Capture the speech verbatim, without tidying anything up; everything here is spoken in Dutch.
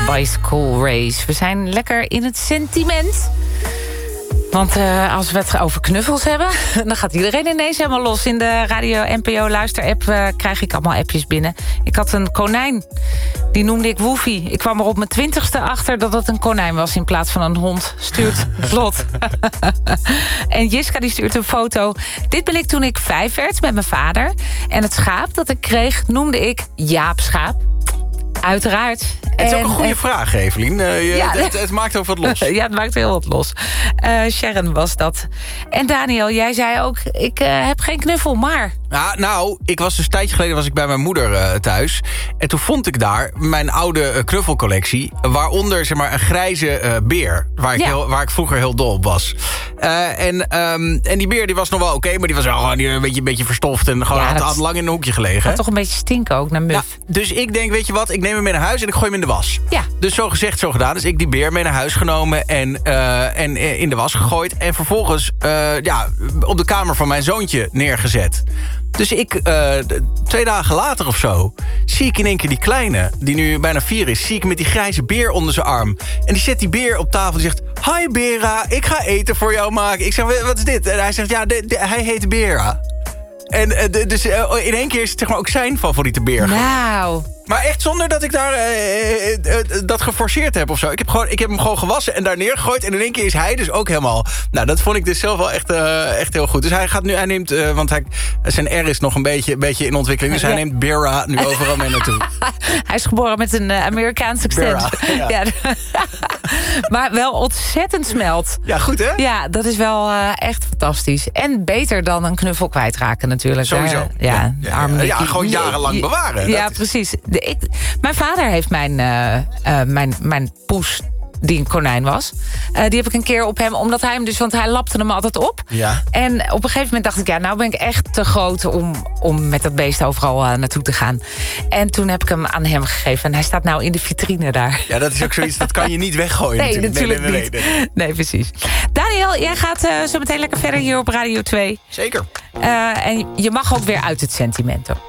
Bicycle Race. We zijn lekker in het sentiment. Want uh, als we het over knuffels hebben, dan gaat iedereen ineens helemaal los. In de Radio N P O luisterapp uh, krijg ik allemaal appjes binnen. Ik had een konijn, die noemde ik Woefie. Ik kwam er op mijn twintigste achter dat het een konijn was in plaats van een hond. Stuurt vlot. En Jiska die stuurt een foto. Dit ben ik toen ik vijf werd met mijn vader. En het schaap dat ik kreeg noemde ik Jaap Schaap. Uiteraard. Het is ook en, een goede uh, vraag, Evelien. Uh, je, ja, het, het maakt ook wat los. Ja, het maakt heel wat los. Uh, Sharon was dat. En Daniel, jij zei ook, ik uh, heb geen knuffel, maar... Ja, nou, ik was dus een tijdje geleden was ik bij mijn moeder uh, thuis. En toen vond ik daar mijn oude uh, knuffelcollectie. Waaronder zeg maar, een grijze uh, beer. Waar ik, ja. heel, waar ik vroeger heel dol op was. Uh, en, um, en die beer die was nog wel oké. Okay, maar die was wel gewoon een beetje, een beetje verstoft. En gewoon ja, had, had lang in een hoekje gelegen. Had toch een beetje stinken ook naar muf. Ja, dus ik denk, weet je wat, ik neem hem mee naar huis en ik gooi hem in de was. Ja. Dus zo gezegd, zo gedaan. Dus ik die beer mee naar huis genomen en, uh, en uh, in de was gegooid. En vervolgens uh, ja, op de kamer van mijn zoontje neergezet. Dus ik, uh, twee dagen later of zo, zie ik in één keer die kleine, die nu bijna vier is, zie ik met die grijze beer onder zijn arm. En die zet die beer op tafel en zegt, hi Bera, ik ga eten voor jou maken. Ik zeg, wat is dit? En hij zegt, ja, de, de, hij heet Bera. En uh, de, dus uh, in één keer is het zeg maar ook zijn favoriete beer. Nou... Maar echt zonder dat ik daar uh, uh, uh, dat geforceerd heb of zo. Ik heb, gewoon, ik heb hem gewoon gewassen en daar neergegooid. En in één keer is hij dus ook helemaal... Nou, dat vond ik dus zelf wel echt, uh, echt heel goed. Dus hij gaat nu, hij neemt... Uh, want hij, zijn R is nog een beetje, een beetje in ontwikkeling. Dus hij ja. neemt Bera nu overal mee naartoe. Hij is geboren met een uh, Amerikaans accent. Ja. Ja. Maar wel ontzettend smelt. Ja, goed hè? Ja, dat is wel uh, echt fantastisch. En beter dan een knuffel kwijtraken natuurlijk. Sowieso. Daar, ja, ja, ja, ja, ja, gewoon jarenlang bewaren. Ja, dat precies. De, ik, mijn vader heeft mijn, uh, uh, mijn, mijn poes, die een konijn was. Uh, die heb ik een keer op hem, omdat hij hem dus... want hij lapte hem altijd op. Ja. En op een gegeven moment dacht ik, ja, nou ben ik echt te groot... om, om met dat beest overal uh, naartoe te gaan. En toen heb ik hem aan hem gegeven. En hij staat nou in de vitrine daar. Ja, dat is ook zoiets, dat kan je niet weggooien. Nee, natuurlijk, natuurlijk nee, nee, nee, nee, niet. Nee, precies. Daniel, jij gaat uh, zo meteen lekker verder hier op Radio twee. Zeker. Uh, en je mag ook weer uit het sentiment, hoor.